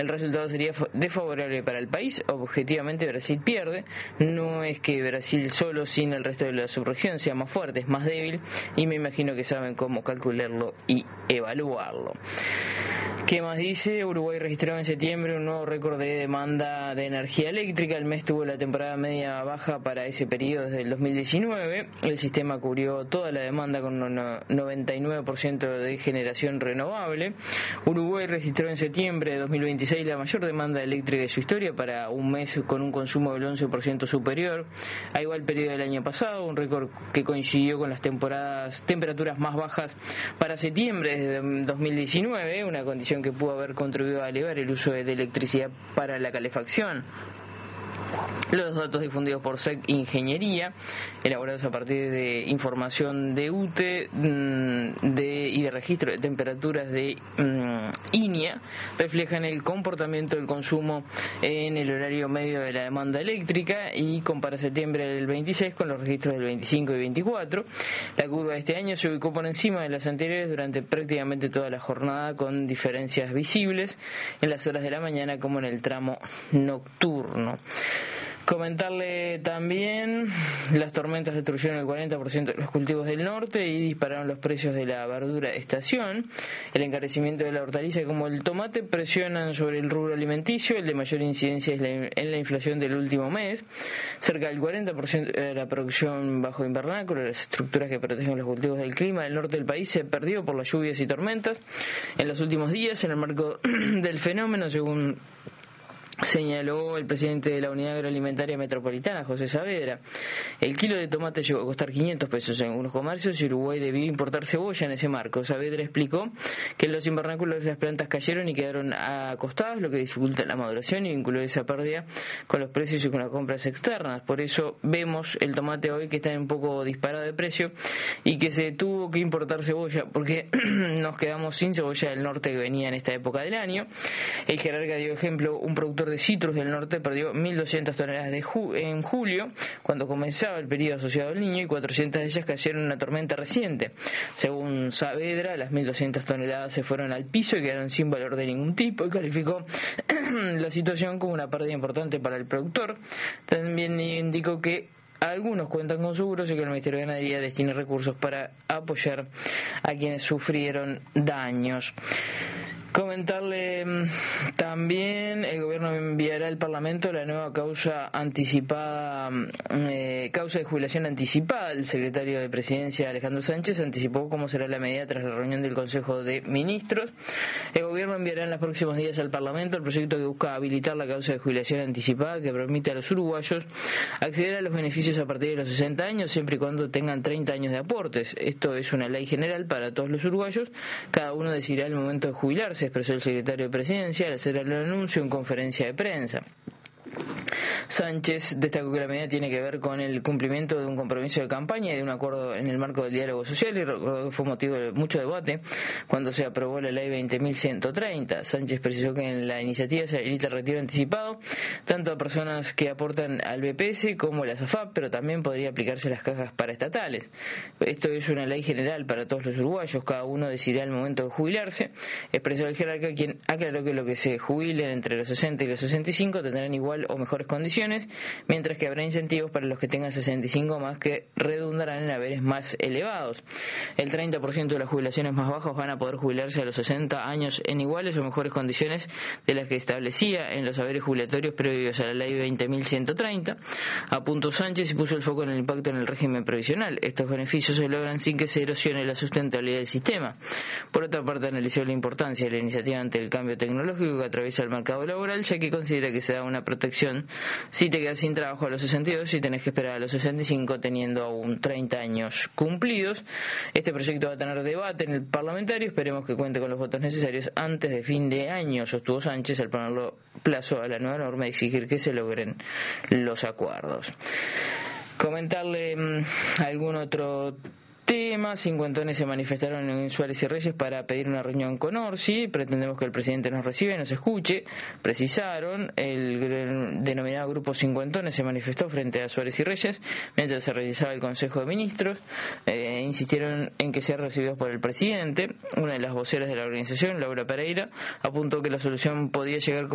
el resultado sería desfavorable para el país. Objetivamente Brasil pierde, no es que Brasil solo sin el resto de la subregión sea más fuerte, es más débil, y me imagino que saben cómo calcularlo y evaluarlo. ¿Qué más dice? Uruguay registró en septiembre un nuevo récord de demanda de energía eléctrica. El mes tuvo la temporada media baja para ese periodo desde el 2019. El sistema cubrió toda la demanda con un 99% de generación renovable. Uruguay registró en septiembre de 2026 la mayor demanda eléctrica de su historia para un mes con un consumo del 11% superior a igual periodo del año pasado, un récord que coincidió con las temperaturas más bajas para septiembre de 2019, una condición que pudo haber contribuido a elevar el uso de electricidad para la calefacción. Los datos difundidos por SEC Ingeniería, elaborados a partir de información de UTE y de registro de temperaturas de INEA, reflejan el comportamiento del consumo en el horario medio de la demanda eléctrica y compara septiembre del 26 con los registros del 25 y 24. La curva de este año se ubicó por encima de las anteriores durante prácticamente toda la jornada, con diferencias visibles en las horas de la mañana como en el tramo nocturno. Comentarle también, las tormentas destruyeron el 40% de los cultivos del norte y dispararon los precios de la verdura de estación. El encarecimiento de la hortaliza como el tomate presionan sobre el rubro alimenticio. El de mayor incidencia es en la inflación del último mes. Cerca del 40% de la producción bajo invernáculo, las estructuras que protegen los cultivos del clima del norte del país, se perdió por las lluvias y tormentas en los últimos días. En el marco del fenómeno, según señaló el presidente de la Unidad Agroalimentaria Metropolitana, José Saavedra, el kilo de tomate llegó a costar 500 pesos en algunos comercios y Uruguay debió importar cebolla en ese marco. Saavedra explicó que en los invernáculos las plantas cayeron y quedaron acostadas, lo que dificulta la maduración y vinculó esa pérdida con los precios y con las compras externas. Por eso vemos el tomate hoy que está un poco disparado de precio y que se tuvo que importar cebolla porque nos quedamos sin cebolla del norte que venía en esta época del año. El jerarca dio ejemplo, un productor de citrus del norte perdió 1.200 toneladas en julio, cuando comenzaba el periodo asociado al Niño, y 400 de ellas cayeron en una tormenta reciente. Según Saavedra, las 1.200 toneladas se fueron al piso y quedaron sin valor de ningún tipo, y calificó la situación como una pérdida importante para el productor. También indicó que algunos cuentan con seguros y que el Ministerio de Ganadería destina recursos para apoyar a quienes sufrieron daños. Comentarle también, el gobierno enviará al Parlamento la nueva causa de jubilación anticipada. El secretario de Presidencia, Alejandro Sánchez, anticipó cómo será la medida tras la reunión del Consejo de Ministros. El gobierno enviará en los próximos días al Parlamento el proyecto que busca habilitar la causa de jubilación anticipada, que permite a los uruguayos acceder a los beneficios a partir de los 60 años, siempre y cuando tengan 30 años de aportes. Esto es una ley general para todos los uruguayos. Cada uno decidirá el momento de jubilarse, expresó el secretario de Presidencia al hacer el anuncio en conferencia de prensa. Sánchez destacó que la medida tiene que ver con el cumplimiento de un compromiso de campaña y de un acuerdo en el marco del diálogo social, y recordó que fue motivo de mucho debate cuando se aprobó la ley 20.130. Sánchez precisó que en la iniciativa se habilita el retiro anticipado tanto a personas que aportan al BPS como a la SAFAP, pero también podría aplicarse a las cajas paraestatales. Esto es una ley general para todos los uruguayos, cada uno decidirá el momento de jubilarse, expresó el jerarca, quien aclaró que los que se jubilen entre los 60 y los 65 tendrán igual o mejores condiciones, mientras que habrá incentivos para los que tengan 65 más, que redundarán en haberes más elevados. El 30% de las jubilaciones más bajas van a poder jubilarse a los 60 años en iguales o mejores condiciones de las que establecía en los haberes jubilatorios previos a la ley 20.130. Apuntó Sánchez y puso el foco en el impacto en el régimen previsional. Estos beneficios se logran sin que se erosione la sustentabilidad del sistema. Por otra parte, analizó la importancia de la iniciativa ante el cambio tecnológico que atraviesa el mercado laboral, ya que considera que se da una protección si te quedas sin trabajo a los 62 y tenés que esperar a los 65 teniendo aún 30 años cumplidos. Este proyecto va a tener debate en el parlamentario, esperemos que cuente con los votos necesarios antes de fin de año, sostuvo Sánchez al ponerlo plazo a la nueva norma y exigir que se logren los acuerdos. Comentarle algún otro tema. Cincuentones se manifestaron en Suárez y Reyes para pedir una reunión con Orsi. Pretendemos que el presidente nos reciba y nos escuche, precisaron. El denominado Grupo Cincuentones se manifestó frente a Suárez y Reyes mientras se realizaba el Consejo de Ministros. Insistieron en que sean recibidos por el presidente. Una de las voceras de la organización, Laura Pereira, apuntó que la solución podía llegar